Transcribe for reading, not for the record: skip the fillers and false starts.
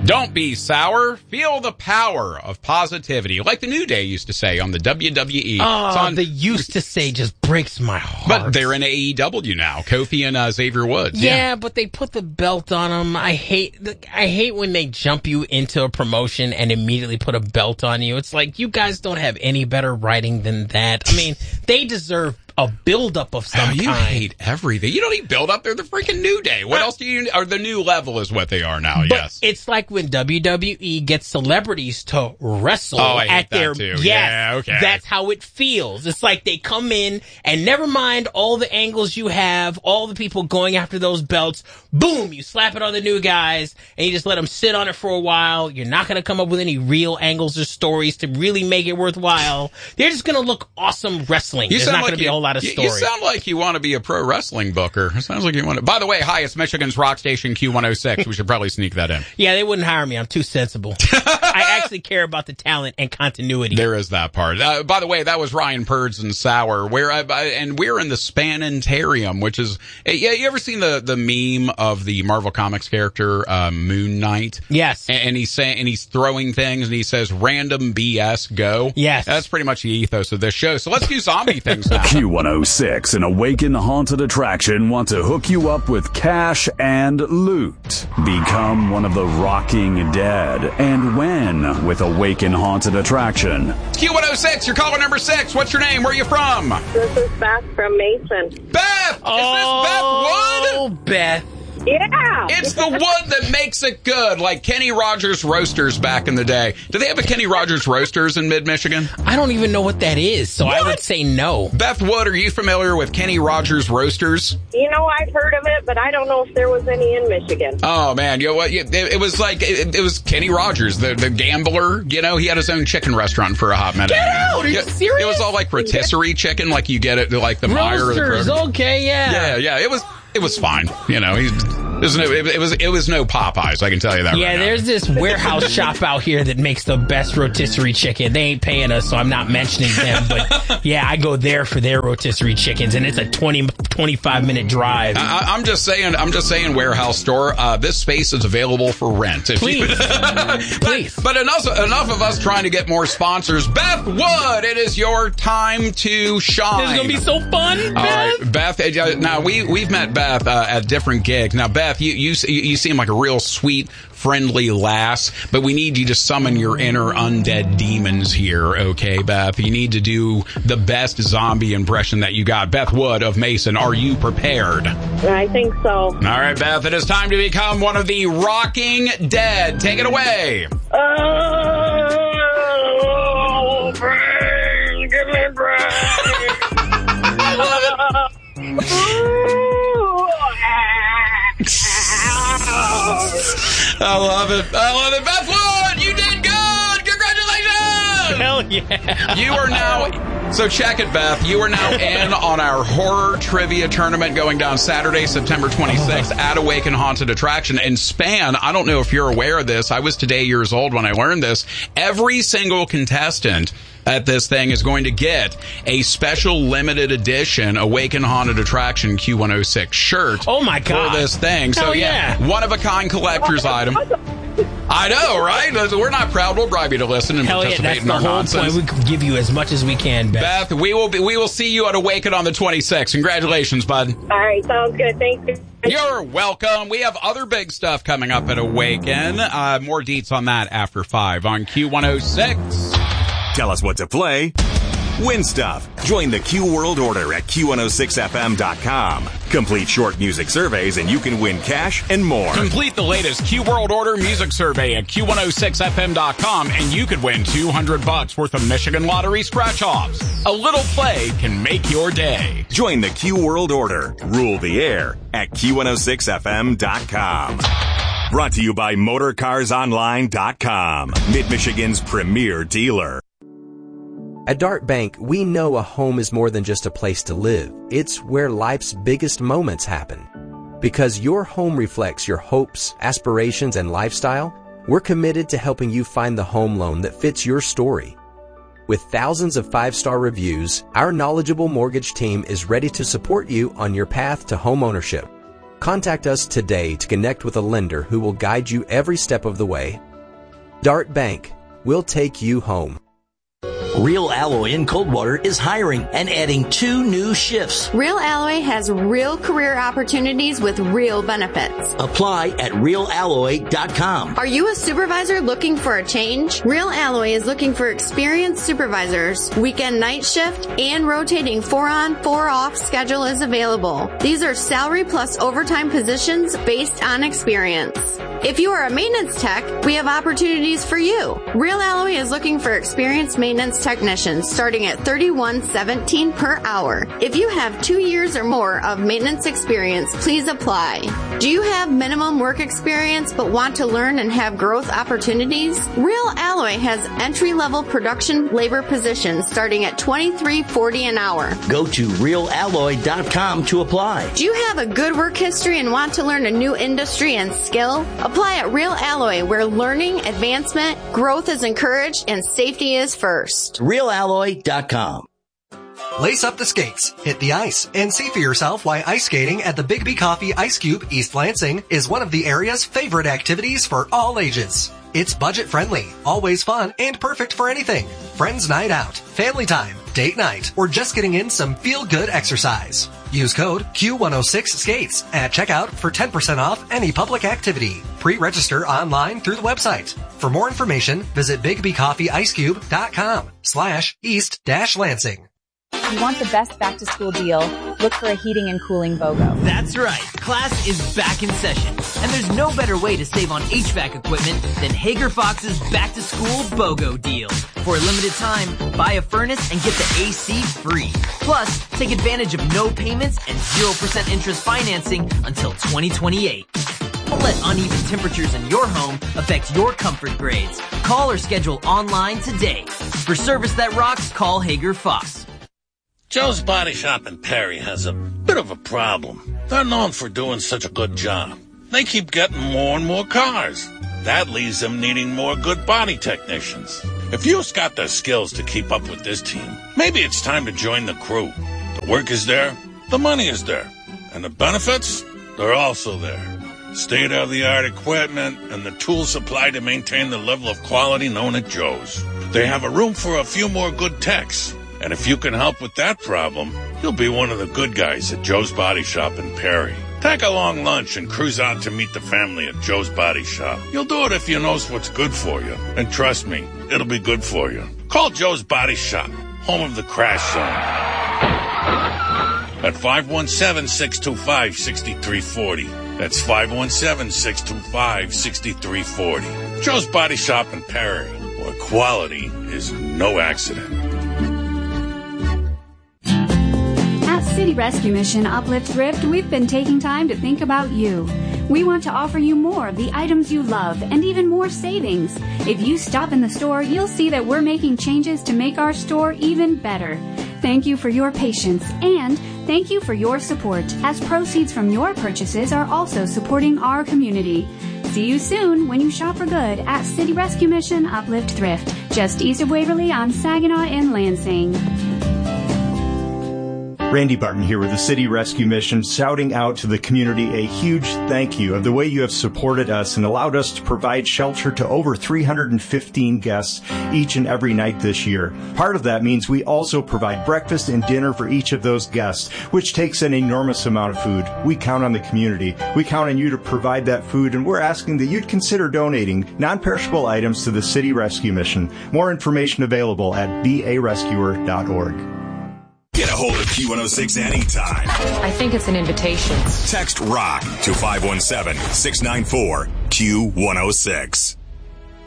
Don't be sour. Feel the power of positivity. Like the New Day used to say on the WWE. Oh, they used to say just breaks my heart. But they're in AEW now. Kofi and Xavier Woods. Yeah, but they put the belt on them. I hate when they jump you into a promotion and immediately put a belt on you. It's like, you guys don't have any better writing than that. I mean, they deserve a build-up of some kind. You hate everything. You don't need build-up. They're the freaking New Day. What else do you... Or the New Level is what they are now, but yes. It's like when WWE gets celebrities to wrestle at their... Too. Yes, yeah, okay. That's how it feels. It's like they come in and never mind all the angles you have, all the people going after those belts, boom, you slap it on the new guys, and you just let them sit on it for a while. You're not going to come up with any real angles or stories to really make it worthwhile. They're just going to look awesome wrestling. There's not going to be a whole lot of story. You sound like you want to be a pro wrestling booker. It sounds like you want to. By the way, hi, it's Michigan's rock station Q106. We should probably sneak that in. Yeah, they wouldn't hire me. I'm too sensible. I actually care about the talent and continuity. There is that part. By the way, that was Ryan Purds and Sour. And we're in the Spanentarium, which is. Yeah, you ever seen the meme of the Marvel Comics character Moon Knight? Yes. And he's throwing things and he says random BS go. Yes. That's pretty much the ethos of this show. So let's do zombie things now. Q106, an Awaken Haunted Attraction, want to hook you up with cash and loot. Become one of the Rocking Dead. And when with Awaken Haunted Attraction. Q106, you're caller number 6. What's your name? Where are you from? This is Beth from Mason. Beth! Is this Beth Wood? Oh, Beth. Yeah. It's the wood that makes it good, like Kenny Rogers Roasters back in the day. Do they have a Kenny Rogers Roasters in mid-Michigan? I don't even know what that is, so I would say no. Beth Wood, are you familiar with Kenny Rogers Roasters? You know, I've heard of it, but I don't know if there was any in Michigan. Oh, man. You know what? It was like, it was Kenny Rogers, the gambler. You know, he had his own chicken restaurant for a hot minute. Get out! Are you serious? It was all like rotisserie chicken, like you get it, like the Meyer. Roasters, okay, yeah. Yeah. It was fine. You know, it was no Popeyes, I can tell you that. Yeah, right there's this warehouse shop out here that makes the best rotisserie chicken. They ain't paying us, so I'm not mentioning them. But yeah, I go there for their rotisserie chickens, and it's a 25-minute drive. I'm just saying, warehouse store. This space is available for rent. Please. Please. But enough of us trying to get more sponsors. Beth Wood, it is your time to shine. This is gonna be so fun, Beth. All right, Beth. Now we've met Beth at different gigs. Now, Beth, you seem like a real sweet, friendly lass, but we need you to summon your inner undead demons here, okay, Beth? You need to do the best zombie impression that you got. Beth Wood of Mason, are you prepared? I think so. All right, Beth, it is time to become one of the Rocking Dead. Take it away. Oh, brain, give me brain. I love it. Beth Wood, you did good. Congratulations. Hell yeah. You are now... So check it, Beth. You are now in on our horror trivia tournament going down Saturday, September 26th at Awaken Haunted Attraction. And Span, I don't know if you're aware of this. I was today years old when I learned this. Every single contestant at this thing is going to get a special limited edition Awaken Haunted Attraction Q106 shirt. Oh my God. For this thing. Hell so yeah, one of a kind collector's item. I know, right? We're not proud. We'll bribe you to listen and participate in our nonsense. We can give you as much as we can, Beth. Beth, we will see you at Awaken on the 26th. Congratulations, bud. All right, sounds good. Thank you. You're welcome. We have other big stuff coming up at Awaken. More deets on that after 5 on Q106. Tell us what to play. Win stuff. Join the Q World Order at Q106FM.com. Complete short music surveys and you can win cash and more. Complete the latest Q World Order music survey at Q106FM.com and you could win $200 worth of Michigan Lottery scratch-offs. A little play can make your day. Join the Q World Order. Rule the air at Q106FM.com. Brought to you by MotorCarsOnline.com, Mid-Michigan's premier dealer. At Dart Bank, we know a home is more than just a place to live. It's where life's biggest moments happen. Because your home reflects your hopes, aspirations, and lifestyle, we're committed to helping you find the home loan that fits your story. With thousands of 5-star reviews, our knowledgeable mortgage team is ready to support you on your path to home ownership. Contact us today to connect with a lender who will guide you every step of the way. Dart Bank, we'll take you home. Real Alloy in Coldwater is hiring and adding 2 new shifts. Real Alloy has real career opportunities with real benefits. Apply at realalloy.com. Are you a supervisor looking for a change? Real Alloy is looking for experienced supervisors. Weekend night shift and rotating 4-on, 4-off schedule is available. These are salary plus overtime positions based on experience. If you are a maintenance tech, we have opportunities for you. Real Alloy is looking for experienced maintenance technicians starting at $31.17 per hour. If you have 2 years or more of maintenance experience, please apply. Do you have minimum work experience but want to learn and have growth opportunities? Real Alloy has entry-level production labor positions starting at $23.40 an hour. Go to realalloy.com to apply. Do you have a good work history and want to learn a new industry and skill? Apply at Real Alloy, where learning, advancement, growth is encouraged, and safety is first. realalloy.com. Lace up the skates, hit the ice, and see for yourself why ice skating at the Big B Coffee Ice Cube East Lansing is one of the area's favorite activities for all ages. It's budget-friendly, always fun, and perfect for anything. Friends night out, family time, date night, or just getting in some feel-good exercise. Use code Q106SKATES at checkout for 10% off any public activity. Pre-register online through the website. For more information, visit bigbcoffeeicecube.com/east-lansing. If you want the best back-to-school deal, look for a heating and cooling BOGO. That's right. Class is back in session, and there's no better way to save on HVAC equipment than Hager Fox's back-to-school BOGO deal. For a limited time, buy a furnace and get the AC free. Plus, take advantage of no payments and 0% interest financing until 2028. Don't let uneven temperatures in your home affect your comfort grades. Call or schedule online today. For service that rocks, call Hager Fox. Joe's Body Shop in Perry has a bit of a problem. They're known for doing such a good job. They keep getting more and more cars. That leaves them needing more good body technicians. If you've got the skills to keep up with this team, maybe it's time to join the crew. The work is there, the money is there, and the benefits, they're also there. State-of-the-art equipment and the tools supplied to maintain the level of quality known at Joe's. They have a room for a few more good techs. And if you can help with that problem, you'll be one of the good guys at Joe's Body Shop in Perry. Take a long lunch and cruise out to meet the family at Joe's Body Shop. You'll do it if you know what's good for you. And trust me, it'll be good for you. Call Joe's Body Shop, home of the Crash Zone, at 517-625-6340. That's 517-625-6340. Joe's Body Shop in Perry, where quality is no accident. City Rescue Mission Uplift Thrift, we've been taking time to think about you. We want to offer you more of the items you love and even more savings. If you stop in the store, you'll see that we're making changes to make our store even better. Thank you for your patience and thank you for your support, as proceeds from your purchases are also supporting our community. See you soon when you shop for good at City Rescue Mission Uplift Thrift, just east of Waverly on Saginaw and Lansing. Randy Barton here with the City Rescue Mission, shouting out to the community a huge thank you of the way you have supported us and allowed us to provide shelter to over 315 guests each and every night this year. Part of that means we also provide breakfast and dinner for each of those guests, which takes an enormous amount of food. We count on the community. We count on you to provide that food, and we're asking that you'd consider donating non-perishable items to the City Rescue Mission. More information available at barescuer.org. Get a hold of Q106 anytime. I think it's an invitation. Text ROCK to 517-694-Q106.